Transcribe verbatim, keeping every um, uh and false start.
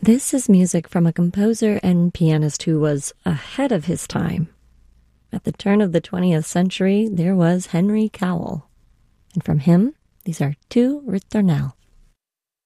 This is music from a composer and pianist who was ahead of his time. At the turn of the twentieth century, there was Henry Cowell. And from him, these are two Ritornelle.